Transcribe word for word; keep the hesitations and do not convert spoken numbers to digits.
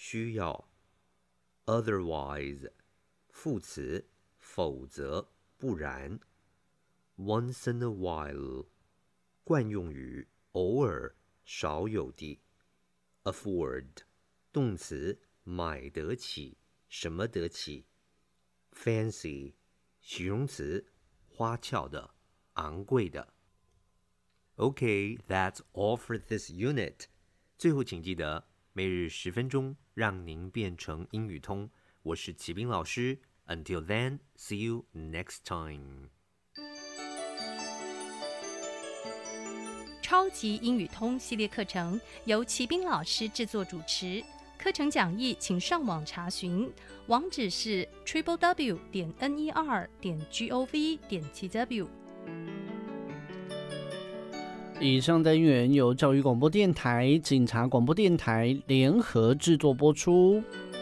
需要。Otherwise 副词，否则，不然。Once in a while 惯用语，偶尔，少有的。Afford 动词，买得起，什么得起。Fancy 形容词，花俏的，昂贵的。Okay, that's all for this unit. 最后请记得，每日十分钟，让您变成英语通。我是齐斌老师。Until then, see you next time. 超级英语通系列课程由齐斌老师制作主持，课程讲义请上网查询，网址是 triple w 点 n e r 点 gov 点 t w。 以上单元由教育广播电台、警察广播电台联合制作播出。